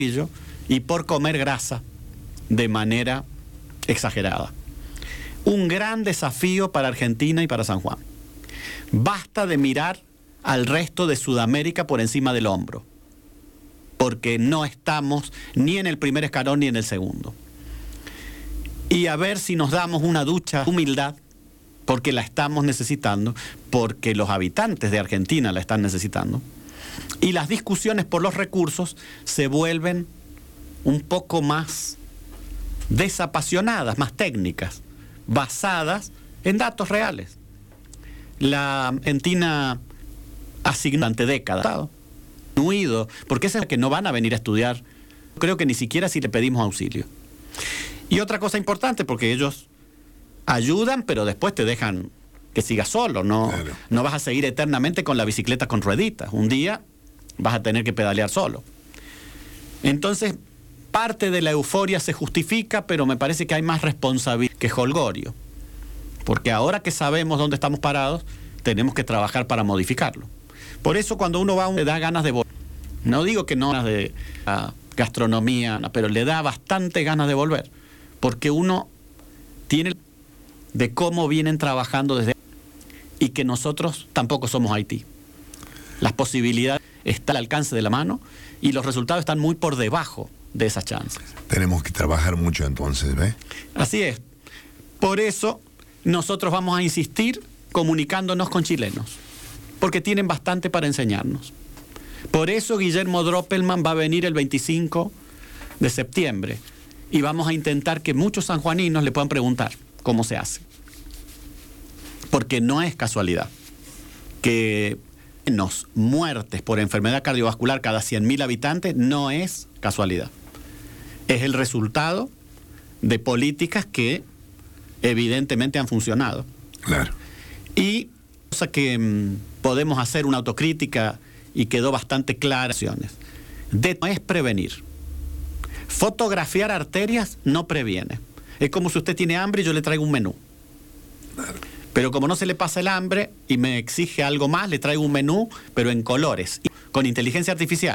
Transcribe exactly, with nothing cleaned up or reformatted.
y por comer grasa de manera exagerada. Un gran desafío para Argentina y para San Juan. Basta de mirar al resto de Sudamérica por encima del hombro, porque no estamos ni en el primer escalón ni en el segundo. Y a ver si nos damos una ducha de humildad, porque la estamos necesitando, porque los habitantes de Argentina la están necesitando, y las discusiones por los recursos se vuelven un poco más desapasionadas, más técnicas, basadas en datos reales. La Argentina asignó durante décadas, disminuido, porque es el que no van a venir a estudiar, creo que ni siquiera si le pedimos auxilio. Y otra cosa importante, porque ellos ayudan, pero después te dejan que sigas solo, no, claro. No vas a seguir eternamente con la bicicleta con rueditas, un día vas a tener que pedalear solo. Entonces, parte de la euforia se justifica, pero me parece que hay más responsabilidad que jolgorio, porque ahora que sabemos dónde estamos parados, tenemos que trabajar para modificarlo. Por eso cuando uno va, le da ganas de volver. No digo que no ganas de uh, gastronomía, pero le da bastante ganas de volver, porque uno tiene de cómo vienen trabajando desde y que nosotros tampoco somos Haití. Las posibilidades están al alcance de la mano y los resultados están muy por debajo de esas chances. Tenemos que trabajar mucho entonces, ¿ves? Así es. Por eso nosotros vamos a insistir comunicándonos con chilenos, porque tienen bastante para enseñarnos. Por eso Guillermo Droppelman va a venir el veinticinco de septiembre y vamos a intentar que muchos sanjuaninos le puedan preguntar cómo se hace. Porque no es casualidad que menos muertes por enfermedad cardiovascular cada cien mil habitantes, no es casualidad. Es el resultado de políticas que evidentemente han funcionado. Claro. Y cosa que mmm, podemos hacer una autocrítica y quedó bastante clara. De no es prevenir. Fotografiar arterias no previene. Es como si usted tiene hambre y yo le traigo un menú. Claro. Pero como no se le pasa el hambre y me exige algo más, le traigo un menú, pero en colores, con inteligencia artificial.